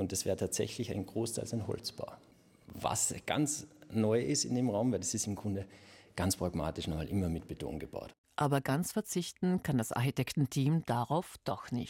und das wäre tatsächlich ein Großteils ein Holzbau. Was ganz neu ist in dem Raum, weil das ist im Grunde ganz pragmatisch noch immer mit Beton gebaut. Aber ganz verzichten kann das Architektenteam darauf doch nicht.